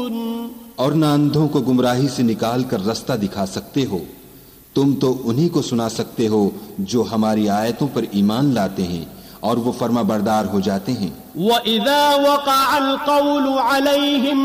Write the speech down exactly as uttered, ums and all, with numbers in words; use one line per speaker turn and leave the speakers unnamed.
और न अंधों को गुमराही से निकाल कर रास्ता दिखा सकते हो, तुम तो उन्हीं को सुना सकते हो जो हमारी आयतों पर ईमान लाते हैं और वो फर्माबरदार हो जाते हैं।
वइज़ा वक़अल क़ौलु अलैहिम